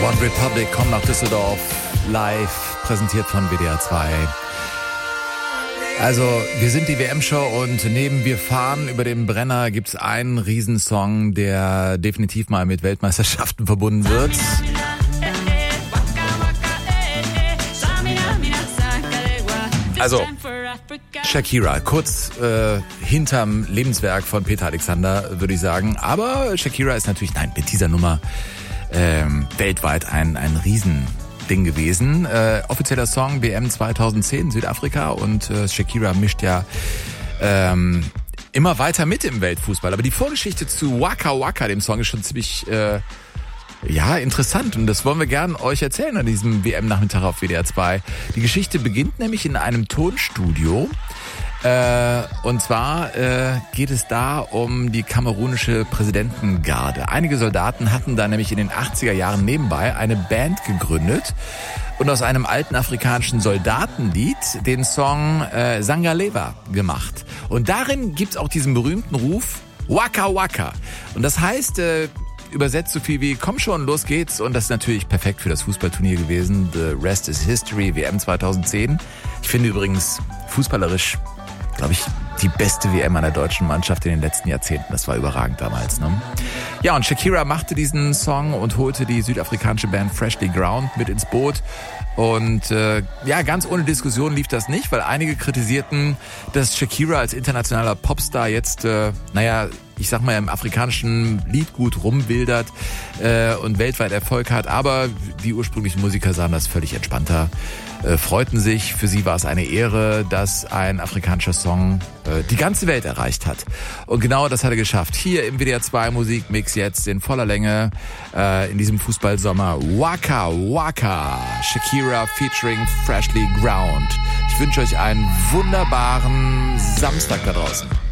One Republic kommt nach Düsseldorf, live präsentiert von WDR 2. Also, wir sind die WM-Show und neben Wir fahren über den Brenner gibt's einen Riesensong, der definitiv mal mit Weltmeisterschaften verbunden wird. Also, Shakira, kurz hinterm Lebenswerk von Peter Alexander, würde ich sagen. Aber Shakira ist natürlich, mit dieser Nummer weltweit ein Riesending gewesen. Offizieller Song WM 2010 Südafrika und Shakira mischt ja immer weiter mit im Weltfußball. Aber die Vorgeschichte zu Waka Waka, dem Song, ist schon ziemlich interessant und das wollen wir gern euch erzählen an diesem WM-Nachmittag auf WDR 2. Die Geschichte beginnt nämlich in einem Tonstudio. Und zwar geht es da um die kamerunische Präsidentengarde. Einige Soldaten hatten da nämlich in den 80er Jahren nebenbei eine Band gegründet und aus einem alten afrikanischen Soldatenlied den Song Sangaleva gemacht. Und darin gibt's auch diesen berühmten Ruf Waka Waka. Und das heißt, übersetzt so viel wie komm schon, los geht's. Und das ist natürlich perfekt für das Fußballturnier gewesen. The Rest is History, WM 2010. Ich finde übrigens fußballerisch, glaube ich, die beste WM einer deutschen Mannschaft in den letzten Jahrzehnten. Das war überragend damals, ne? Ja, und Shakira machte diesen Song und holte die südafrikanische Band Freshly Ground mit ins Boot. Und ganz ohne Diskussion lief das nicht, weil einige kritisierten, dass Shakira als internationaler Popstar jetzt, ich sag mal, im afrikanischen Liedgut rumwildert und weltweit Erfolg hat. Aber die ursprünglichen Musiker sahen das völlig entspannter, freuten sich. Für sie war es eine Ehre, dass ein afrikanischer Song die ganze Welt erreicht hat. Und genau das hat er geschafft. Hier im WDR 2 Musikmix jetzt in voller Länge in diesem Fußballsommer. Waka Waka, Shakira featuring Freshly Ground. Ich wünsche euch einen wunderbaren Samstag da draußen.